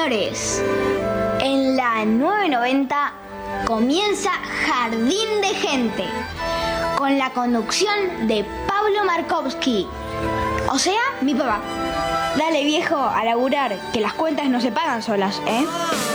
señores, en la 990 comienza Jardín de Gente, con la conducción de Pablo Markovsky, o sea, mi papá. Dale, viejo, a laburar, que las cuentas no se pagan solas, ¿eh?